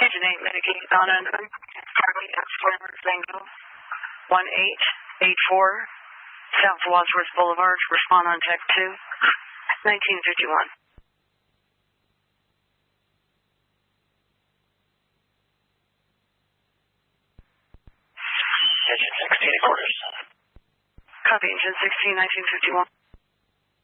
Engine 8, mitigate on unknown. Charlie X-Forward Tango 1884, South Wadsworth Boulevard. Respond on Tech 2, 1951. Engine 16 quarters. Copy, Engine 16, 1951.